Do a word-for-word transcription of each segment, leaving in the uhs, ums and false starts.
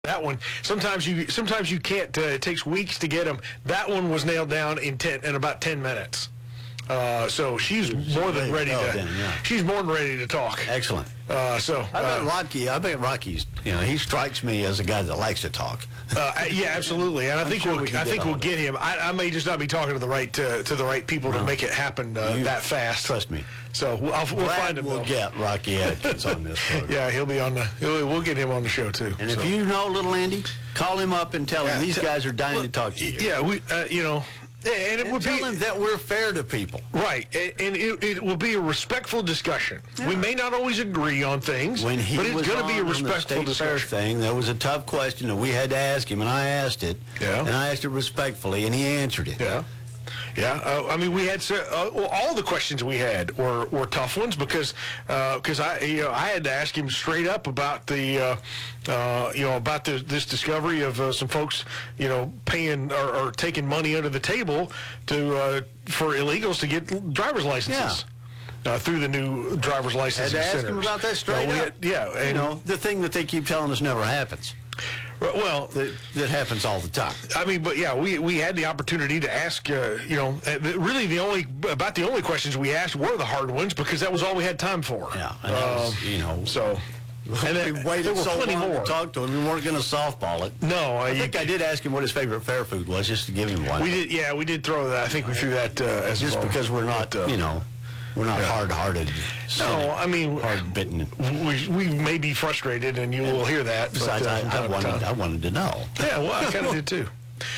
That one, sometimes you sometimes you can't. Uh, it takes weeks to get them. That one was nailed down in ten in about ten minutes. Uh, so she's more than ready to. Then, yeah. She's more than ready to talk. Excellent. Uh, so I bet uh, Rocky. I bet Rocky's. You know, he strikes me as a guy that likes to talk. Uh, yeah, absolutely, and I I'm think sure we'll. we I think we'll on get him. I, I may just not be talking to the right uh, to the right people no. to make it happen uh, you, that fast. Trust me. So we'll, I'll, we'll Brad find him. We'll though. get Rocky Atkins on this program. Yeah, he'll be on the. He'll, we'll get him on the show too. And so. if you know little Andy, call him up and tell yeah, him these t- guys are dying well, to talk to you. Yeah, we. Uh, you know. And it and would tell be him that we're fair to people. right, and, and it, it will be a respectful discussion. Yeah. We may not always agree on things, When he but it's was going to be a on the respectful state fair discussion. thing, there was a tough question that we had to ask him, and I asked it. Yeah. And I asked it respectfully, and he answered it. Yeah. Yeah, uh, I mean, we had uh, well, all the questions we had were, were tough ones because because uh, I you know I had to ask him straight up about the uh, uh, you know about the, this discovery of uh, some folks you know paying or, or taking money under the table to uh, for illegals to get driver's licenses. Yeah. Uh, through the new driver's license Had to centers. ask him about that straight uh, we up. had, yeah, and, you know, the thing that they keep telling us never happens. Well, That, that happens all the time. I mean, but yeah, we we had the opportunity to ask, uh, you know, uh, really the only about the only questions we asked were the hard ones because that was all we had time for. Yeah, and that was, Um, you know. So, and then, we waited there were so plenty long more. to talk to him. We weren't going to softball it. No, I I think I did ask him what his favorite fair food was, just to give him one. We did, yeah, we did throw that. I think we threw that uh, as just well. because we're not, But, uh, you know, we're not yeah. hard-hearted. No, I mean, hard-bitten. we we may be frustrated, and you will hear that. Besides, but, uh, I, I time to wanted, time. I wanted to know. Yeah, well, I kind of did too.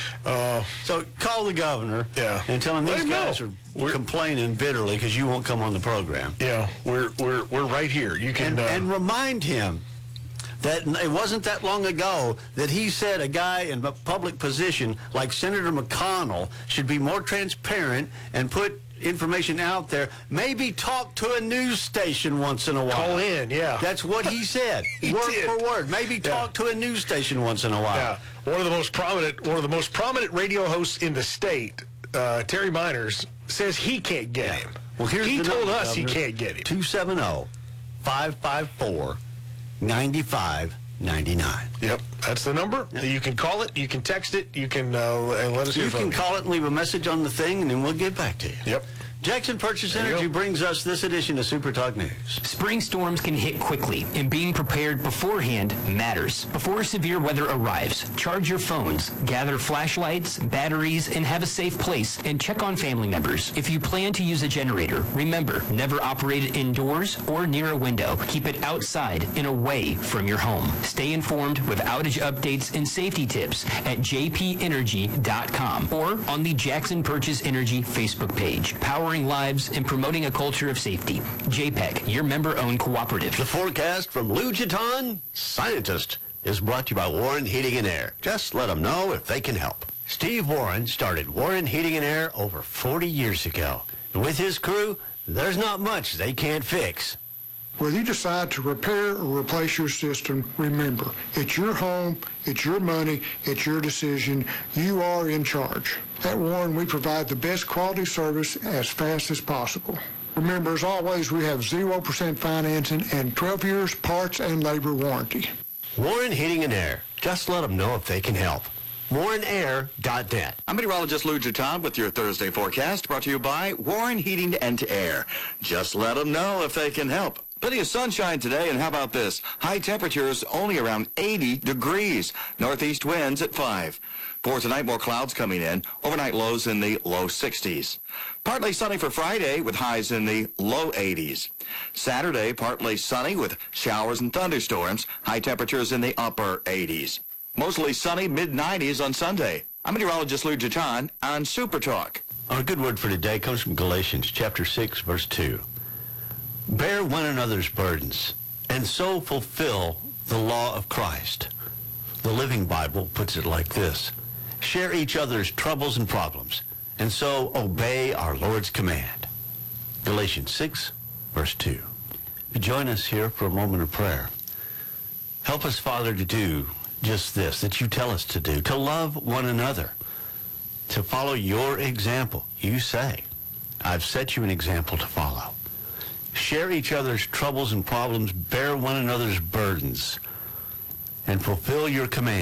Uh, So call the governor Yeah. and tell him Let these him know. guys are We're- complaining bitterly because you won't come on the program. yeah, we're we're we're right here. You can And, uh, and remind him that it wasn't that long ago that he said a guy in a public position like Senator McConnell should be more transparent and put information out there. Maybe talk to a news station once in a while. call in. Yeah, That's what he said, He word did. for word. Maybe talk to a news station once in a while. Yeah, one of the most prominent, one of the most prominent radio hosts in the state, uh, Terry Miners, says he can't get him. Well, here's he the told number, us he Governor. can't get him. two seven zero, five five four, nine five nine nine. Yep, that's the number. You can call it, you can text it, you can uh, and let us hear You from can you. call it and leave a message on the thing, and then we'll get back to you. Yep. Jackson Purchase There you Energy go. brings us this edition of Super Talk News. Spring storms can hit quickly, and being prepared beforehand matters. Before severe weather arrives, charge your phones, gather flashlights, batteries, and have a safe place, and check on family members. If you plan to use a generator, remember, never operate it indoors or near a window. Keep it outside and away from your home. Stay informed with outage updates and safety tips at j p energy dot com or on the Jackson Purchase Energy Facebook page. Powering lives and promoting a culture of safety. J P E C, your member-owned cooperative. The forecast from Lou Giton, scientist, is brought to you by Warren Heating and Air. Just let them know if they can help. Steve Warren started Warren Heating and Air over forty years ago. And with his crew, there's not much they can't fix. Whether you decide to repair or replace your system, remember, it's your home, it's your money, it's your decision. You are in charge. At Warren, we provide the best quality service as fast as possible. Remember, as always, we have zero percent financing and twelve years parts and labor warranty. Warren Heating and Air. Just let them know if they can help. warren air dot net. I'm meteorologist Lou Giton with your Thursday forecast, brought to you by Warren Heating and Air. Just let them know if they can help. Plenty of sunshine today, and how about this? High temperatures only around eighty degrees. Northeast winds at five. For tonight, more clouds coming in. Overnight lows in the low sixties. Partly sunny for Friday with highs in the low eighties. Saturday, partly sunny with showers and thunderstorms. High temperatures in the upper eighties. Mostly sunny, mid nineties on Sunday. I'm meteorologist Lou Giton on Super Talk. Our good word for today comes from Galatians chapter six, verse two. Bear one another's burdens, and so fulfill the law of Christ. The Living Bible puts it like this. Share each other's troubles and problems, and so obey our Lord's command. Galatians six, verse two. Join us here for a moment of prayer. Help us, Father, to do just this, that you tell us to do, to love one another, to follow your example. You say, I've set you an example to follow. Share each other's troubles and problems, bear one another's burdens. and fulfill your command.